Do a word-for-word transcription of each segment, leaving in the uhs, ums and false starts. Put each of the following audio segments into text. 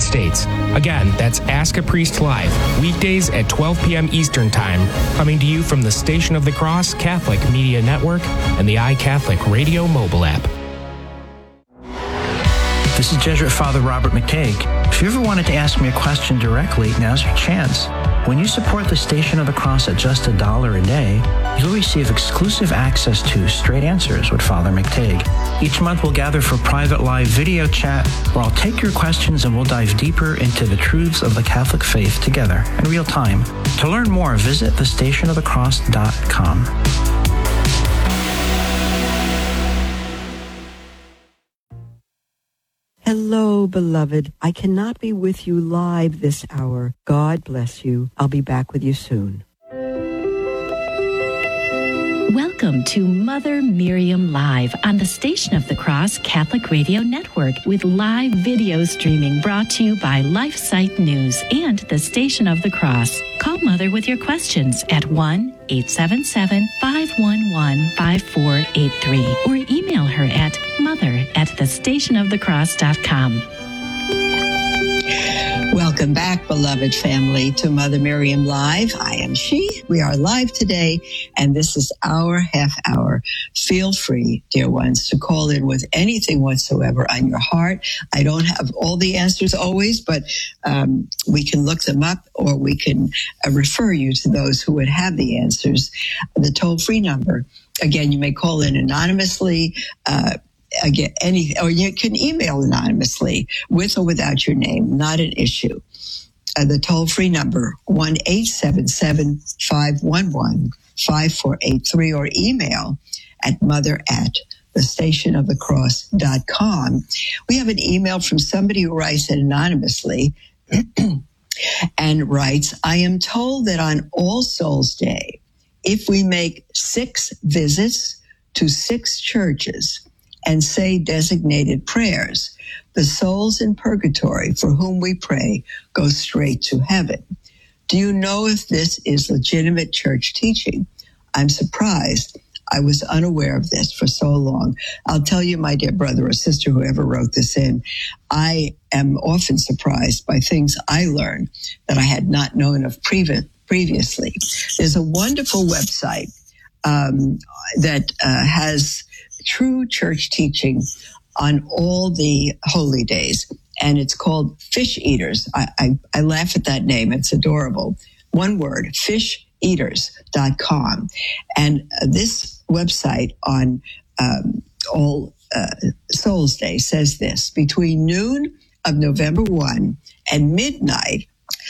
States. Again, that's Ask a Priest Live, weekdays at twelve p.m. Eastern Time, coming to you from the Station of the Cross Catholic Media Network and the iCatholic Radio mobile app. This is Jesuit Father Robert McTague. If you ever wanted to ask me a question directly, now's your chance. When you support the Station of the Cross at just a dollar a day, you'll receive exclusive access to Straight Answers with Father McTague. Each month we'll gather for private live video chat where I'll take your questions and we'll dive deeper into the truths of the Catholic faith together in real time. To learn more, visit the station of the cross dot com. Hello, beloved. I cannot be with you live this hour. God bless you. I'll be back with you soon. Welcome to Mother Miriam Live on the Station of the Cross Catholic Radio Network with live video streaming brought to you by LifeSite News and the Station of the Cross. Call Mother with your questions at one eight seven seven, five one one, five four eight three or email her at mother at the station of the cross dot com. Welcome back, beloved family, to Mother Miriam Live. I am she. We are live today, and this is our half hour. Feel free, dear ones, to call in with anything whatsoever on your heart. I don't have all the answers always, but um, we can look them up, or we can uh, refer you to those who would have the answers. The toll-free number, again, you may call in anonymously, uh, Again, any, or you can email anonymously with or without your name, not an issue. Uh, the toll-free number, one eight seven seven, five one one, five four eight three, or email at mother at the station of the cross dot com. We have an email from somebody who writes anonymously and writes, I am told that on All Souls Day, if we make six visits to six churches and say designated prayers, the souls in purgatory for whom we pray go straight to heaven. Do you know if this is legitimate church teaching? I'm surprised. I was unaware of this for so long. I'll tell you, my dear brother or sister, whoever wrote this in, I am often surprised by things I learn that I had not known of previ- previously. There's a wonderful website um, that uh, has true church teaching on all the holy days, and it's called Fish Eaters. I, I, I laugh at that name. It's adorable. One word, fish eaters dot com. And uh, this website on um, All uh, Souls Day says this: between noon of November first and midnight,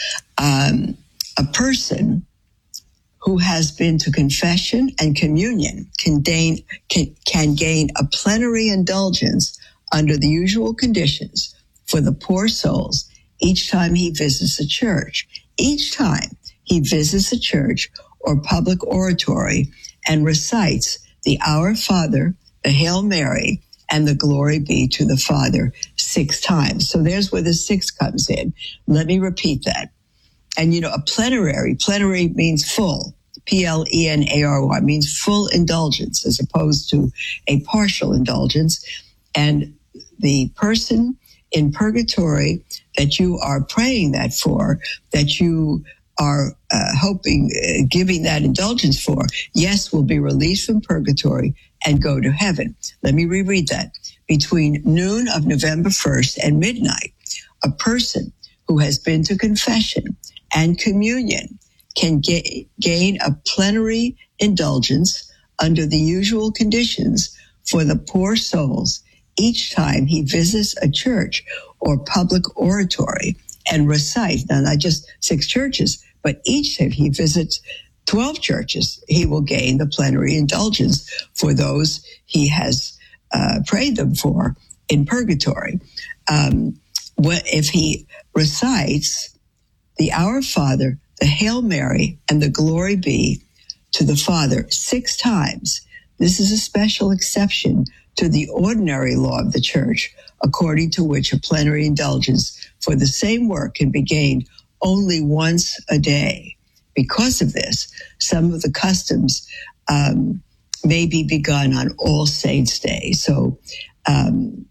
um, a person who has been to confession and communion can gain, can, can gain a plenary indulgence under the usual conditions for the poor souls each time he visits a church. Each time he visits a church or public oratory and recites the Our Father, the Hail Mary, and the Glory Be to the Father six times. So there's where the six comes in. Let me repeat that. And, you know, a plenary, plenary means full, P L E N A R Y, means full indulgence as opposed to a partial indulgence. And the person in purgatory that you are praying that for, that you are uh, hoping, uh, giving that indulgence for, yes, will be released from purgatory and go to heaven. Let me reread that. Between noon of November first and midnight, a person who has been to confession and communion can ga- gain a plenary indulgence under the usual conditions for the poor souls each time he visits a church or public oratory and recites, now not just six churches, but each time he visits twelve churches, he will gain the plenary indulgence for those he has uh, prayed them for in purgatory. Um, what if he recites the Our Father, the Hail Mary, and the Glory Be to the Father six times? This is a special exception to the ordinary law of the Church, according to which a plenary indulgence for the same work can be gained only once a day. Because of this, some of the customs um, may be begun on All Saints' Day. So um,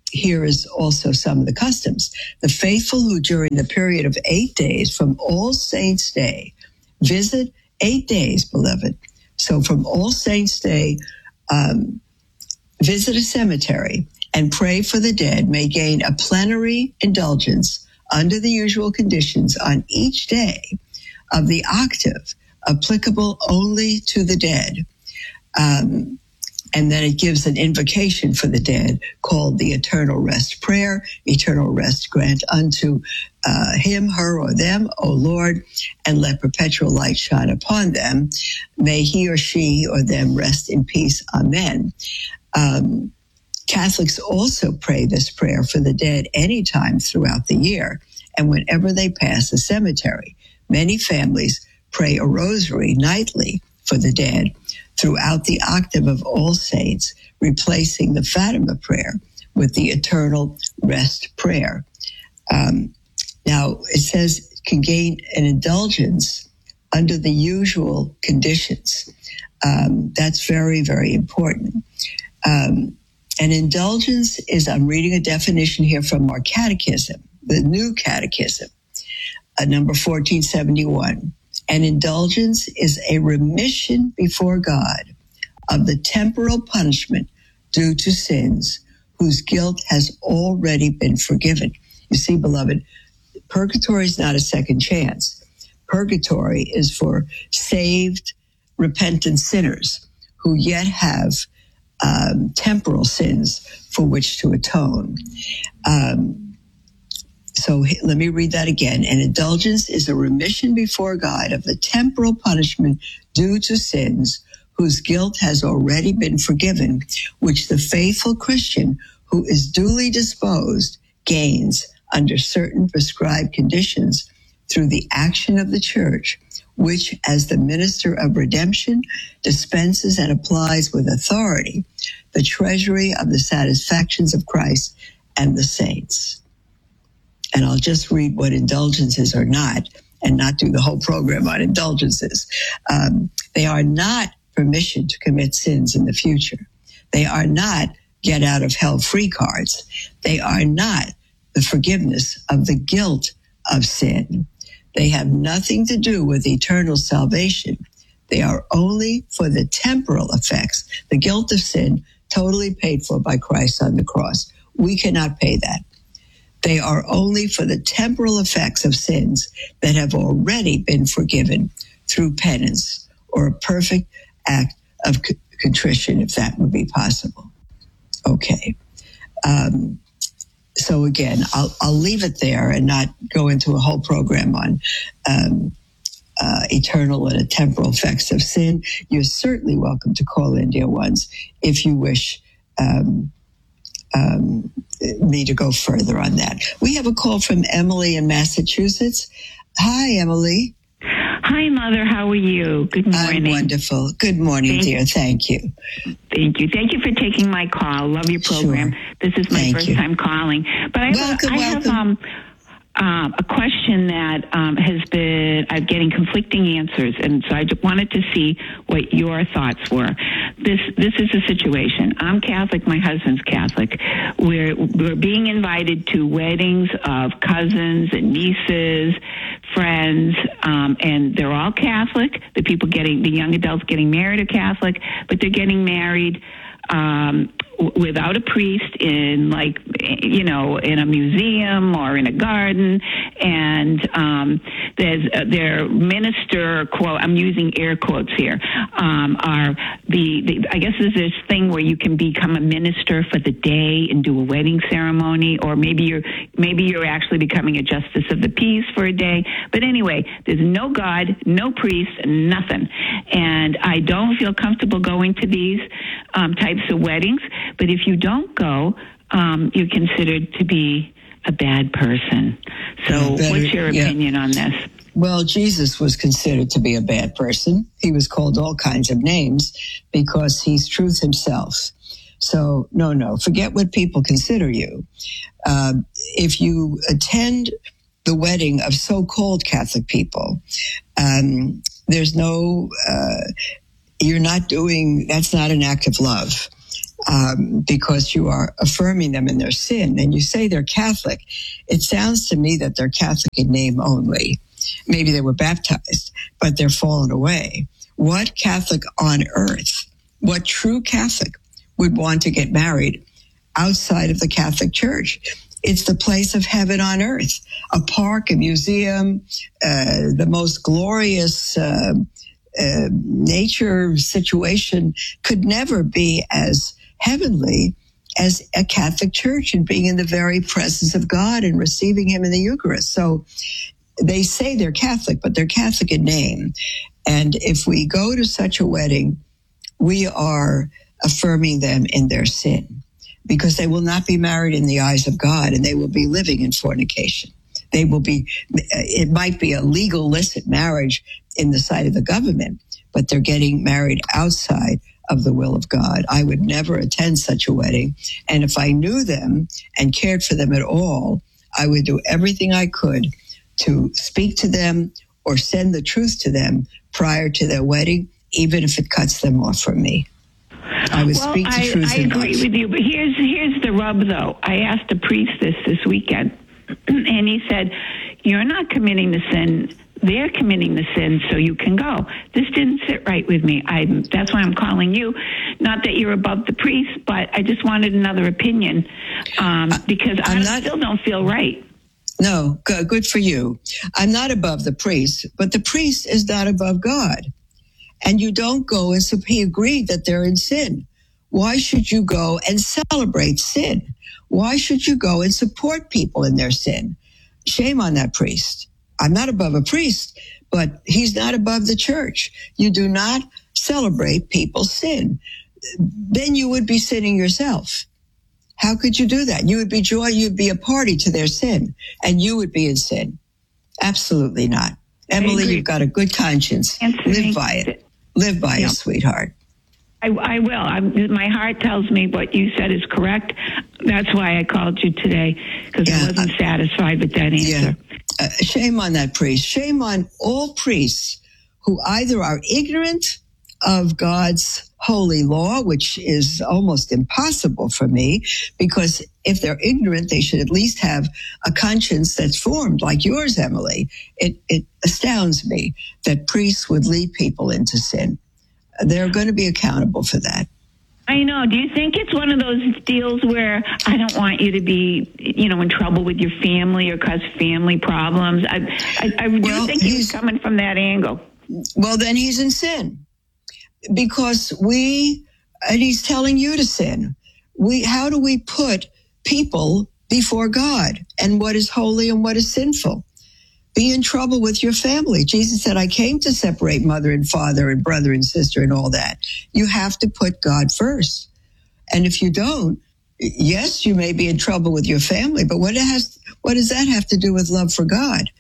here is also some of the customs. The faithful who during the period of eight days from All Saints' Day visit eight days, beloved. So from All Saints' Day, um, visit a cemetery and pray for the dead may gain a plenary indulgence under the usual conditions on each day of the octave applicable only to the dead. Um, And then it gives an invocation for the dead called the Eternal Rest Prayer. Eternal rest grant unto uh, him, her, or them, O Lord, and let perpetual light shine upon them. May he or she or them rest in peace. Amen. Um, Catholics also pray this prayer for the dead anytime throughout the year and whenever they pass a cemetery. Many families pray a rosary nightly for the dead throughout the octave of All Saints, replacing the Fatima prayer with the Eternal Rest Prayer. Um, now, it says can gain an indulgence under the usual conditions. Um, that's very, very important. Um, an indulgence is, I'm reading a definition here from our catechism, the New Catechism, uh, number fourteen seventy-one. An indulgence is a remission before God of the temporal punishment due to sins whose guilt has already been forgiven. You see, beloved, purgatory is not a second chance. Purgatory is for saved, repentant sinners who yet have um, temporal sins for which to atone. Um, So let me read that again. An indulgence is a remission before God of the temporal punishment due to sins whose guilt has already been forgiven, which the faithful Christian who is duly disposed gains under certain prescribed conditions through the action of the Church, which as the minister of redemption dispenses and applies with authority the treasury of the satisfactions of Christ and the saints. And I'll just read what indulgences are not and not do the whole program on indulgences. Um, they are not permission to commit sins in the future. They are not get out of hell free cards. They are not the forgiveness of the guilt of sin. They have nothing to do with eternal salvation. They are only for the temporal effects. The guilt of sin totally paid for by Christ on the cross. We cannot pay that. They are only for the temporal effects of sins that have already been forgiven through penance or a perfect act of c- contrition, if that would be possible. Okay. Um, so again, I'll, I'll leave it there and not go into a whole program on um, uh, eternal and temporal effects of sin. You're certainly welcome to call in, dear ones, if you wish um, um, me to go further on that. We have a call from Emily in Massachusetts. Hi, Emily. Hi, Mother. How are you? Good morning. I'm wonderful. Good morning, Thank dear. You. Thank you. Thank you. Thank you for taking my call. Love your program. Sure. This is my Thank first you. time calling. But I, welcome, I welcome. have um, uh, a question that um, has been, I'm getting conflicting answers. And so I just wanted to see what your thoughts were. This this is a situation. I'm Catholic. My husband's Catholic. We're, we're being invited to weddings of cousins and nieces, friends, um, and they're all Catholic. The people getting, the young adults getting married are Catholic, but they're getting married um, w- without a priest in, like, you know, in a museum or in a garden. And um, there's uh, their minister, quote, I'm using air quotes here, um, are the, the, I guess there's this thing where you can become a minister for the day and do a wedding ceremony, or maybe you're, maybe you're actually becoming a justice of the peace for a day. But anyway, there's no God, no priest, nothing. And I don't feel comfortable going to these um, types of weddings. But if you don't go, um, you're considered to be a bad person. So better, what's your opinion yeah. on this? Well, Jesus was considered to be a bad person. He was called all kinds of names because he's truth himself. So, no, no, forget what people consider you. Uh, if you attend the wedding of so-called Catholic people, um, there's no, uh, you're not doing, that's not an act of love. um, because you are affirming them in their sin. And you say they're Catholic. It sounds to me that they're Catholic in name only. Maybe they were baptized, but they're fallen away. What Catholic on earth, what true Catholic would want to get married outside of the Catholic Church? It's the place of heaven on earth, a park, a museum, uh, the most glorious uh, uh, nature situation could never be as heavenly as a Catholic Church and being in the very presence of God and receiving him in the Eucharist. So they say they're Catholic, but they're Catholic in name. And if we go to such a wedding, we are affirming them in their sin, because they will not be married in the eyes of God, and they will be living in fornication. They will be, it might be a legal, illicit marriage in the sight of the government, but they're getting married outside of the will of God. I would never attend such a wedding. And if I knew them and cared for them at all, I would do everything I could to speak to them or send the truth to them prior to their wedding, even if it cuts them off from me. I would well, speak to I, truth. I agree with you, but here's here's the rub, though. I asked a priest this this weekend, and he said, "You're not committing the sin; they're committing the sin, so you can go." This didn't sit right with me. I that's why I'm calling you. Not that you're above the priest, but I just wanted another opinion um, because I, I not, still don't feel right. No, good, good for you. I'm not above the priest, but the priest is not above God. And you don't go and so he agreed that they're in sin. Why should you go and celebrate sin? Why should you go and support people in their sin? Shame on that priest. I'm not above a priest, but he's not above the church. You do not celebrate people's sin. Then you would be sinning yourself. How could you do that? You would be joy, you'd be a party to their sin, and you would be in sin. Absolutely not. Emily, you've got a good conscience. Live by it. Live by it, sweetheart. I, I will. I'm, my heart tells me what you said is correct. That's why I called you today, because yeah, I wasn't uh, satisfied with that answer. Yeah. Uh, shame on that priest. Shame on all priests who either are ignorant of God's holy law, which is almost impossible for me, because if they're ignorant, they should at least have a conscience that's formed like yours, Emily. It, it astounds me that priests would lead people into sin. They're going to be accountable for that. I know. Do you think it's one of those deals where I don't want you to be, you know, in trouble with your family or cause family problems? I, I, I do well, think he's coming from that angle. Well, then he's in sin. Because we, and he's telling you to sin. We, how do we put people before God and what is holy and what is sinful? Be in trouble with your family. Jesus said, I came to separate mother and father and brother and sister and all that. You have to put God first. And if you don't, yes, you may be in trouble with your family, but what it has, what does that have to do with love for God?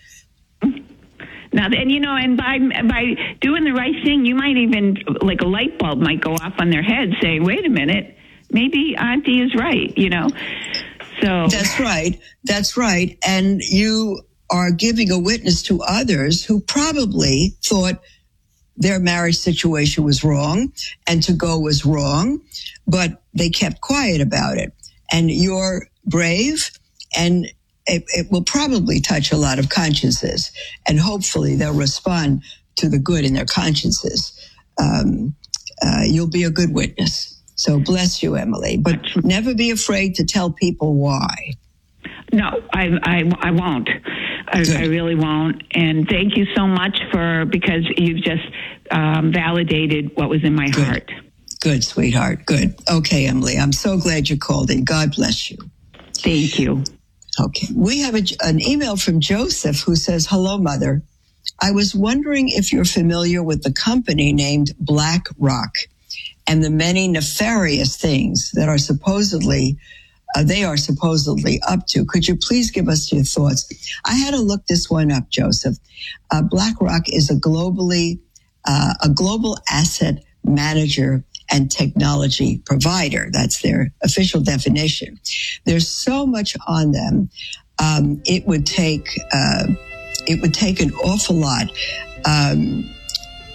Now, and you know, and by by doing the right thing, you might even, like a light bulb might go off on their head saying, wait a minute, maybe Auntie is right, you know? So that's right. That's right. And you are giving a witness to others who probably thought their marriage situation was wrong and to go was wrong, but they kept quiet about it. And you're brave, and It, it will probably touch a lot of consciences, and hopefully they'll respond to the good in their consciences. Um, uh, you'll be a good witness. So bless you, Emily. But never be afraid to tell people why. No, I I, I won't. I, I really won't. And thank you so much for, because you've just um, validated what was in my good. heart. Good, sweetheart. Good. Okay, Emily, I'm so glad you called in. God bless you. Thank you. Okay. We have a, an email from Joseph who says, hello, Mother. I was wondering if you're familiar with the company named BlackRock and the many nefarious things that are supposedly, uh, they are supposedly up to. Could you please give us your thoughts? I had to look this one up, Joseph. Uh, BlackRock is a globally, uh, a global asset manager and technology provider. That's their official definition. There's so much on them. Um, it would take, uh, it would take an awful lot. Um,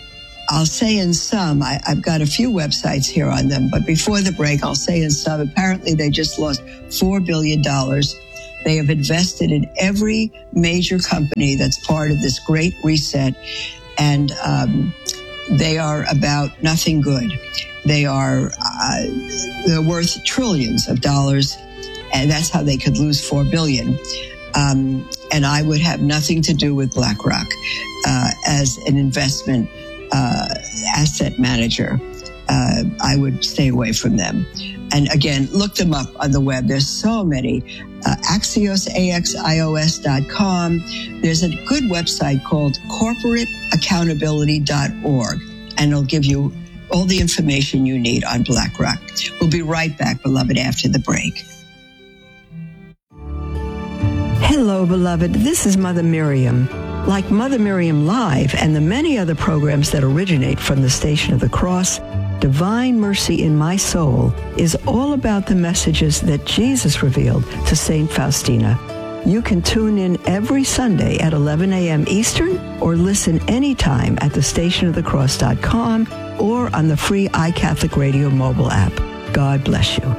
I'll say in some, I, I've got a few websites here on them, but before the break, I'll say in some, apparently they just lost four billion dollars. They have invested in every major company that's part of this great reset, and um, they are about nothing good. They are uh, they're worth trillions of dollars, and that's how they could lose four billion dollars. Um, and I would have nothing to do with BlackRock uh, as an investment uh, asset manager. Uh, I would stay away from them. And again, look them up on the web. There's so many. Uh, Axios, A X I O S dot com. There's a good website called corporate accountability dot org, and it'll give you all the information you need on BlackRock. We'll be right back, beloved, after the break. Hello, beloved. This is Mother Miriam. Like Mother Miriam Live and the many other programs that originate from the Station of the Cross, Divine Mercy in My Soul is all about the messages that Jesus revealed to Saint Faustina. You can tune in every Sunday at eleven a.m. Eastern or listen anytime at the station of the cross dot com or on the free iCatholic Radio mobile app. God bless you.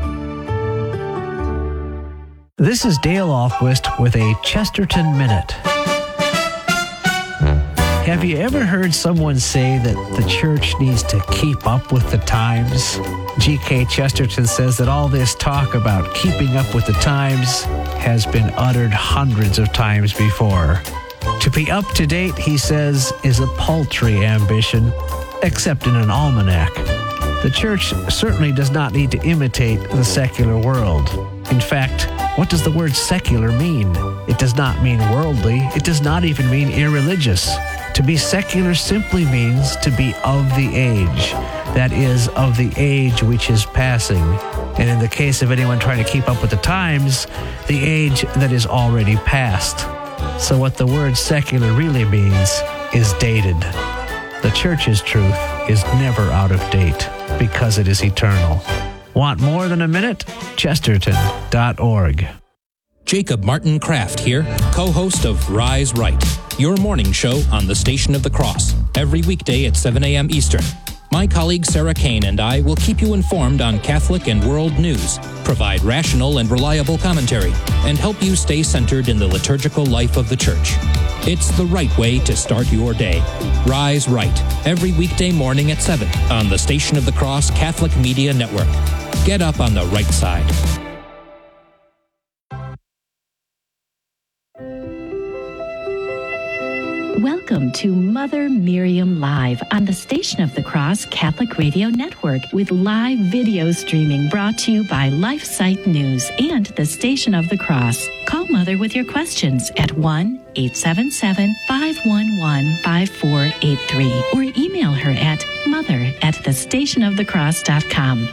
This is Dale Ahlquist with a Chesterton Minute. Have you ever heard someone say that the church needs to keep up with the times? G K Chesterton says that all this talk about keeping up with the times has been uttered hundreds of times before. To be up to date, he says, is a paltry ambition, except in an almanac. The church certainly does not need to imitate the secular world. In fact, what does the word secular mean? It does not mean worldly. It does not even mean irreligious. To be secular simply means to be of the age. That is, of the age which is passing. And in the case of anyone trying to keep up with the times, the age that is already past. So what the word secular really means is dated. The church's truth is never out of date because it is eternal. Want more than a minute? Chesterton dot org. Jacob Martin Kraft here, co-host of Rise Right, your morning show on the Station of the Cross, every weekday at seven a.m. Eastern. My colleague Sarah Kane and I will keep you informed on Catholic and world news, provide rational and reliable commentary, and help you stay centered in the liturgical life of the Church. It's the right way to start your day. Rise Right, every weekday morning at seven on the Station of the Cross Catholic Media Network. Get up on the right side. Welcome to Mother Miriam Live on the Station of the Cross Catholic Radio Network with live video streaming brought to you by LifeSite News and the Station of the Cross. Call Mother with your questions at one eight seven seven, five one one, five four eight three or email her at mother at the station of the cross dot com.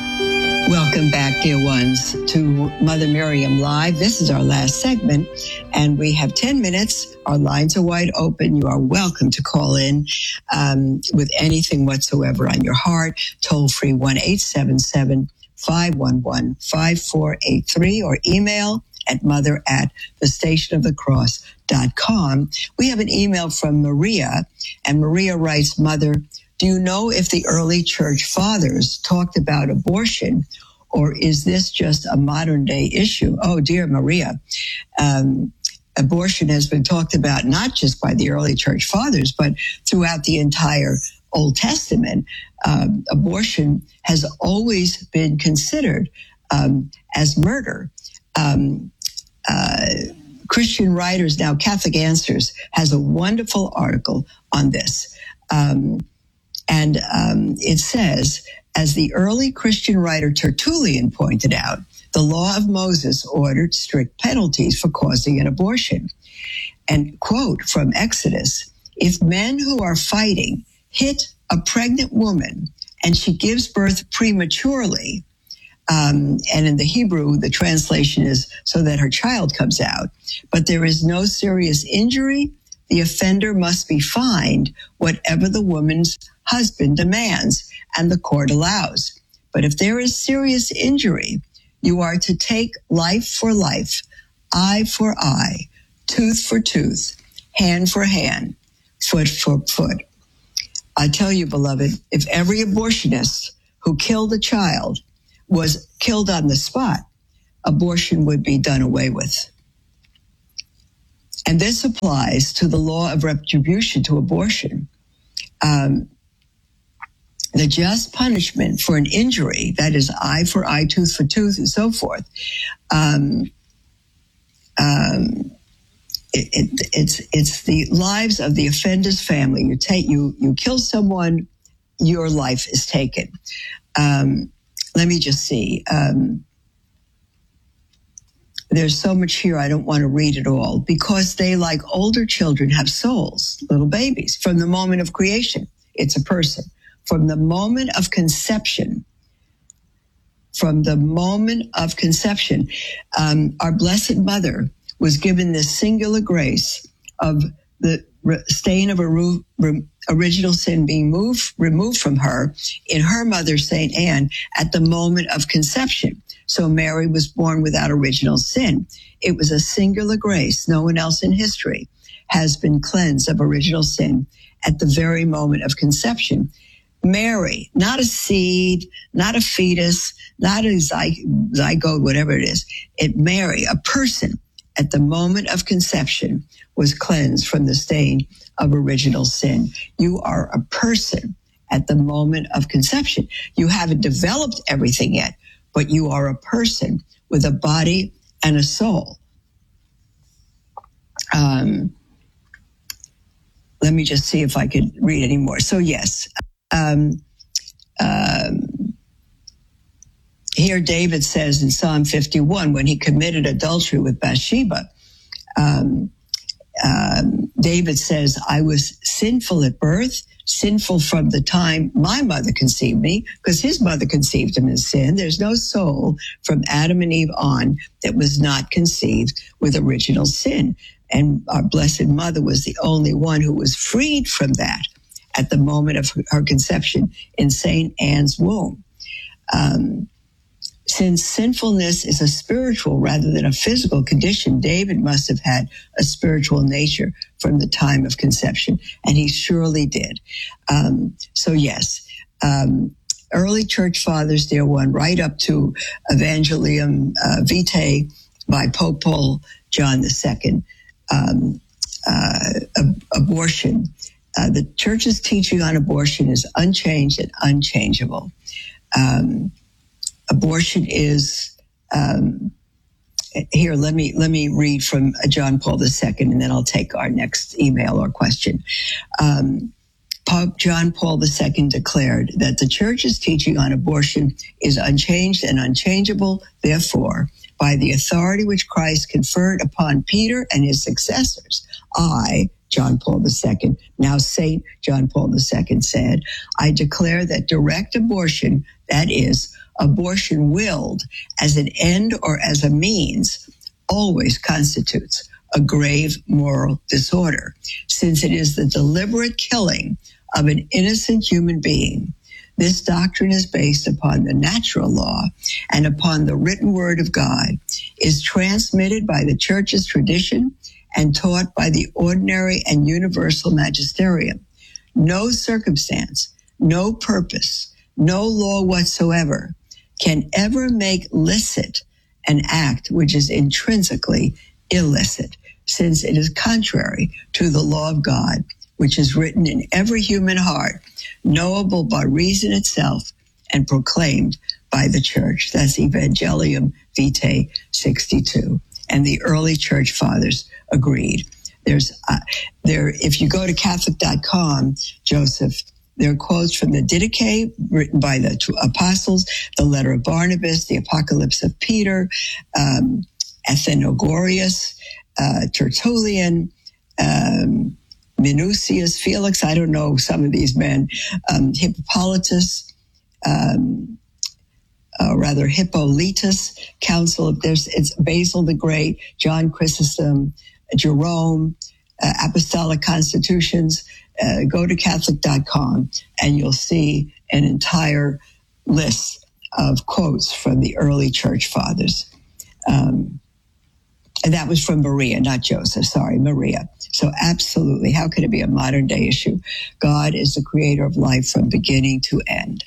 Welcome back, dear ones, to Mother Miriam Live. This is our last segment, and we have ten minutes. Our lines are wide open. You are welcome to call in um, with anything whatsoever on your heart. Toll free one eight seven seven, five one one, five four eight three or email at mother at the station of the cross dot com. We have an email from Maria, and Maria writes, Mother, do you know if the early church fathers talked about abortion, or is this just a modern day issue? Oh, dear Maria. Um, abortion has been talked about not just by the early church fathers, but throughout the entire Old Testament. Um, abortion has always been considered um, as murder. Um, uh, Christian Writers Now, Catholic Answers has a wonderful article on this. Um, And um, it says, as the early Christian writer Tertullian pointed out, the law of Moses ordered strict penalties for causing an abortion. And quote from Exodus, if men who are fighting hit a pregnant woman and she gives birth prematurely, um, and in the Hebrew, the translation is so that her child comes out, but there is no serious injury, the offender must be fined whatever the woman's husband demands and the court allows. But if there is serious injury, you are to take life for life, eye for eye, tooth for tooth, hand for hand, foot for foot. I tell you, beloved, if every abortionist who killed a child was killed on the spot, abortion would be done away with. And this applies to the law of retribution to abortion. Um, the just punishment for an injury, that is eye for eye, tooth for tooth, and so forth, um, um, it, it, it's it's the lives of the offender's family. You take you you kill someone, your life is taken. Um, let me just see. Um, there's so much here, I don't want to read it all, because they, like older children, have souls, little babies. From the moment of creation, it's a person. From the moment of conception, from the moment of conception, um, our Blessed Mother was given this singular grace of the stain of a original sin being moved, removed from her in her mother, Saint Anne, at the moment of conception. So Mary was born without original sin. It was a singular grace. No one else in history has been cleansed of original sin at the very moment of conception. Mary, not a seed, not a fetus, not a zygote, whatever it is. It Mary, a person, at the moment of conception, was cleansed from the stain of original sin. You are a person at the moment of conception. You haven't developed everything yet, but you are a person with a body and a soul. Um, let me just see if I could read any more. So yes, um, um, here David says in Psalm fifty-one, when he committed adultery with Bathsheba, um, um, David says, I was sinful at birth, sinful from the time my mother conceived me, because his mother conceived him in sin. There's no soul from Adam and Eve on that was not conceived with original sin. And our Blessed Mother was the only one who was freed from that at the moment of her conception in Saint Anne's womb. Um, Since sinfulness is a spiritual rather than a physical condition, David must have had a spiritual nature from the time of conception, and he surely did. Um, so yes, um, early church fathers, dear one, right up to Evangelium uh, Vitae by Pope Paul John the Second, um, uh, ab- abortion. Uh, the church's teaching on abortion is unchanged and unchangeable. Um, Abortion is, um, here, let me, let me read from John Paul the Second, and then I'll take our next email or question. Um, Pope John Paul the Second declared that the church's teaching on abortion is unchanged and unchangeable. Therefore, by the authority which Christ conferred upon Peter and his successors, I, John Paul the Second, now Saint John Paul the Second, said, I declare that direct abortion, that is, abortion willed as an end or as a means, always constitutes a grave moral disorder, since it is the deliberate killing of an innocent human being. This doctrine is based upon the natural law and upon the written word of God, is transmitted by the church's tradition and taught by the ordinary and universal magisterium. No circumstance, no purpose, no law whatsoever can ever make licit an act which is intrinsically illicit, since it is contrary to the law of God, which is written in every human heart, knowable by reason itself, and proclaimed by the church. That's Evangelium Vitae sixty-two. And the early church fathers agreed. There's uh, there. If you go to Catholic dot com, Joseph, there are quotes from the Didache written by the two apostles, the letter of Barnabas, the Apocalypse of Peter, um, Athenogorius, uh, Tertullian, um, Minucius, Felix, I don't know some of these men, um, Hippolytus, um, uh, rather Hippolytus, Council of, there's, it's Basil the Great, John Chrysostom, Jerome, uh, Apostolic Constitutions. Uh, go to Catholic dot com and you'll see an entire list of quotes from the early church fathers. Um, And that was from Maria, not Joseph. Sorry, Maria. So absolutely, how could it be a modern day issue? God is the creator of life from beginning to end.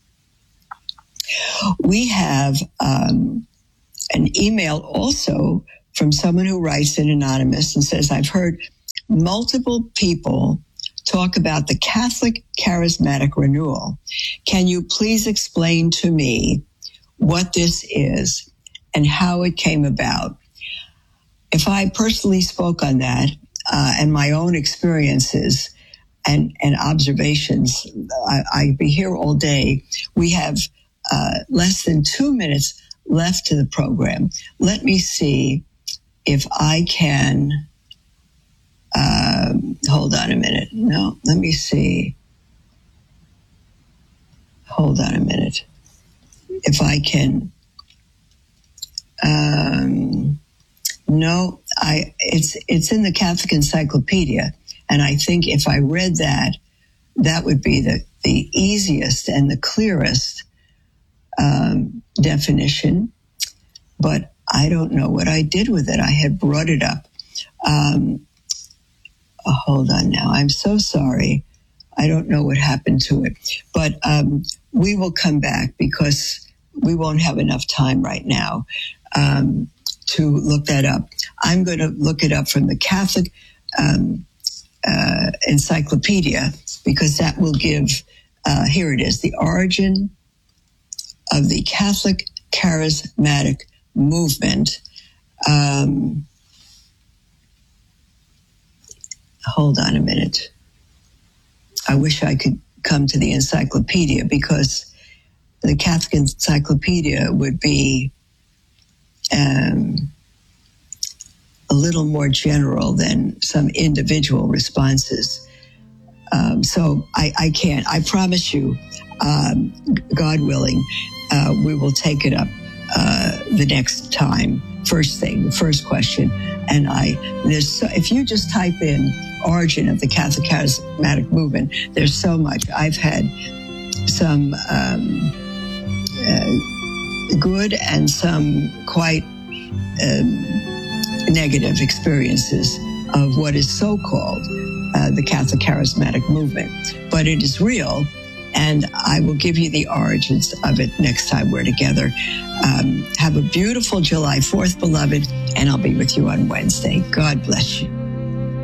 We have um, an email also from someone who writes in anonymous and says, I've heard multiple people talk about the Catholic Charismatic Renewal. Can you please explain to me what this is and how it came about? If I personally spoke on that uh, and my own experiences and, and observations, I, I'd be here all day. We have uh, less than two minutes left to the program. Let me see if I can, um, hold on a minute. No, let me see. Hold on a minute. If I can, um, no, I, it's, it's in the Catholic Encyclopedia. And I think if I read that, that would be the, the easiest and the clearest, um, definition. But I don't know what I did with it. I had brought it up. Um, oh, hold on now. I'm so sorry. I don't know what happened to it. But, um, we will come back because we won't have enough time right now, um, to look that up. I'm going to look it up from the Catholic um, uh, Encyclopedia because that will give, uh, here it is, the origin of the Catholic Charismatic Movement. Um, hold on a minute. I wish I could come to the encyclopedia because the Catholic Encyclopedia would be Um, a little more general than some individual responses. Um, so I, I can't. I promise you, um, God willing, uh, we will take it up uh, the next time. First thing, the first question. And I, there's so, if you just type in origin of the Catholic Charismatic Movement, there's so much. I've had some um, uh, good and some quite um, negative experiences of what is so-called uh, the Catholic Charismatic Movement. But it is real, and I will give you the origins of it next time we're together. Um, have a beautiful July fourth, beloved, and I'll be with you on Wednesday. God bless you.